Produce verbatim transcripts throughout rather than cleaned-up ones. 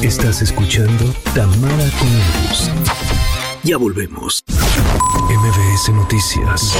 Estás escuchando Tamara con Elus. Ya volvemos. M V S Noticias.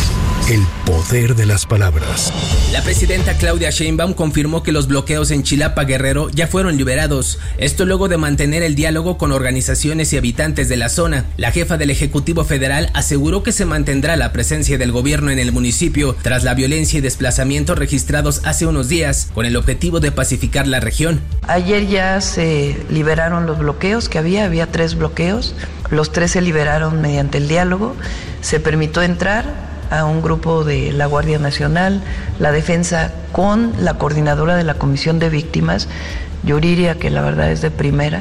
El poder de las palabras. La presidenta Claudia Sheinbaum confirmó que los bloqueos en Chilapa, Guerrero, ya fueron liberados. Esto luego de mantener el diálogo con organizaciones y habitantes de la zona. La jefa del Ejecutivo Federal aseguró que se mantendrá la presencia del gobierno en el municipio tras la violencia y desplazamientos registrados hace unos días, con el objetivo de pacificar la región. Ayer ya se liberaron los bloqueos que había, había tres bloqueos. Los tres se liberaron mediante el diálogo. Se permitió entrar a un grupo de la Guardia Nacional, la defensa con la coordinadora de la Comisión de Víctimas, Yuriria, que la verdad es de primera.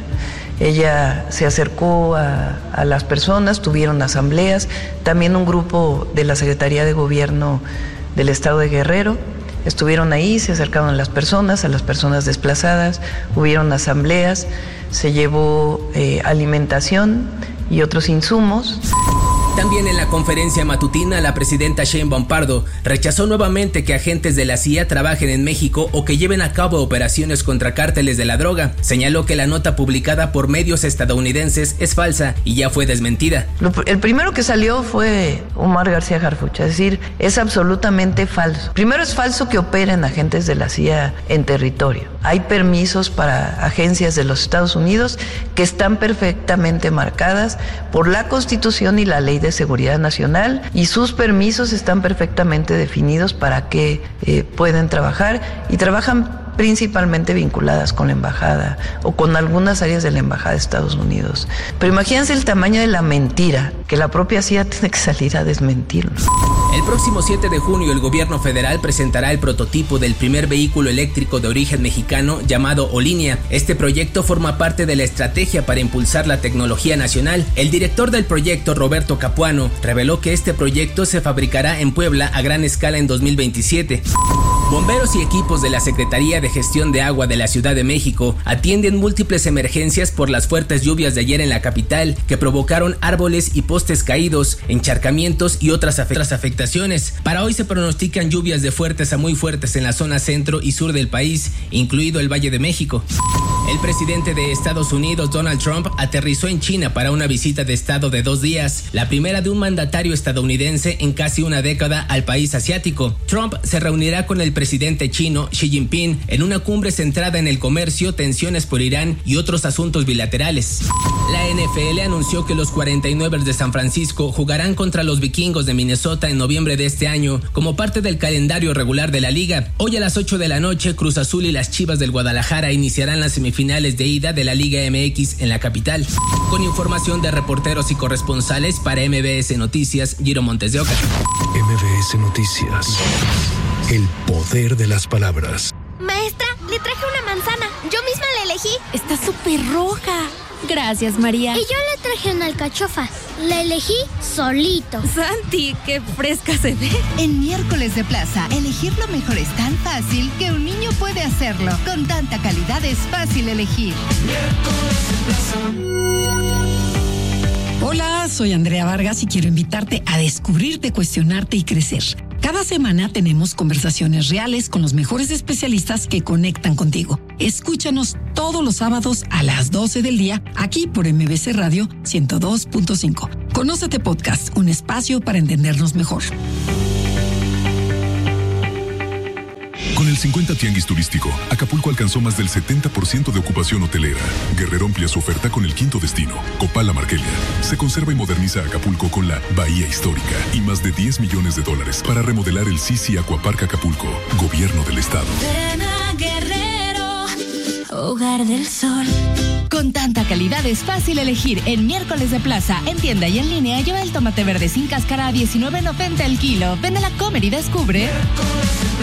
Ella se acercó a, a las personas, tuvieron asambleas, también un grupo de la Secretaría de Gobierno del Estado de Guerrero. Estuvieron ahí, se acercaron a las personas, a las personas desplazadas, hubieron asambleas, se llevó eh, alimentación y otros insumos. También en la conferencia matutina, la presidenta Sheinbaum Pardo rechazó nuevamente que agentes de la C I A trabajen en México o que lleven a cabo operaciones contra cárteles de la droga. Señaló que la nota publicada por medios estadounidenses es falsa y ya fue desmentida. El primero que salió fue Omar García Harfuch, es decir, es absolutamente falso. Primero, es falso que operen agentes de la C I A en territorio. Hay permisos para agencias de los Estados Unidos que están perfectamente marcadas por la Constitución y la Ley de Seguridad Nacional, y sus permisos están perfectamente definidos para que eh, pueden trabajar, y trabajan principalmente vinculadas con la embajada o con algunas áreas de la embajada de Estados Unidos. Pero imagínense el tamaño de la mentira, que la propia C I A tiene que salir a desmentirlo. El próximo siete de junio el gobierno federal presentará el prototipo del primer vehículo eléctrico de origen mexicano llamado Olinea. Este proyecto forma parte de la estrategia para impulsar la tecnología nacional. El director del proyecto, Roberto Capuano, reveló que este proyecto se fabricará en Puebla a gran escala en dos mil veintisiete. Bomberos y equipos de la Secretaría de Gestión de Agua de la Ciudad de México atienden múltiples emergencias por las fuertes lluvias de ayer en la capital, que provocaron árboles y postes caídos, encharcamientos y otras afectaciones. Para hoy se pronostican lluvias de fuertes a muy fuertes en la zona centro y sur del país, incluido el Valle de México. El presidente de Estados Unidos, Donald Trump, aterrizó en China para una visita de estado de dos días, la primera de un mandatario estadounidense en casi una década al país asiático. Trump se reunirá con el presidente chino Xi Jinping en una cumbre centrada en el comercio, tensiones por Irán y otros asuntos bilaterales. La N F L anunció que los cuarenta y nueve de San Francisco jugarán contra los Vikingos de Minnesota en noviembre de este año como parte del calendario regular de la liga. Hoy a las ocho de la noche, Cruz Azul y las Chivas del Guadalajara iniciarán las semifinales de ida de la Liga M X en la capital. Con información de reporteros y corresponsales para M V S Noticias, Giro Montes de Oca. M V S Noticias. El poder de las palabras. Maestra, le traje una manzana. Yo misma la elegí. Está súper roja. Gracias, María. Y yo le traje una alcachofa. La elegí solito. Santi, qué fresca se ve. En Miércoles de Plaza, elegir lo mejor es tan fácil que un niño puede hacerlo. Con tanta calidad es fácil elegir. Miércoles de Plaza. Hola, soy Andrea Vargas y quiero invitarte a descubrirte, cuestionarte y crecer. Cada semana tenemos conversaciones reales con los mejores especialistas que conectan contigo. Escúchanos todos los sábados a las doce del día, aquí por M V C Radio ciento dos punto cinco. Conócete Podcast, un espacio para entendernos mejor. Con el cincuenta Tianguis Turístico, Acapulco alcanzó más del setenta por ciento de ocupación hotelera. Guerrero amplía su oferta con el quinto destino, Copala Marquelia. Se conserva y moderniza Acapulco con la Bahía Histórica y más de diez millones de dólares para remodelar el Sisi Aquapark Acapulco, Gobierno del Estado. Ven a Guerrero, Hogar del Sol. Con tanta calidad es fácil elegir. En Miércoles de Plaza, en tienda y en línea, lleva el tomate verde sin cáscara a diecinueve noventa el kilo. Ven a la Comer y descubre.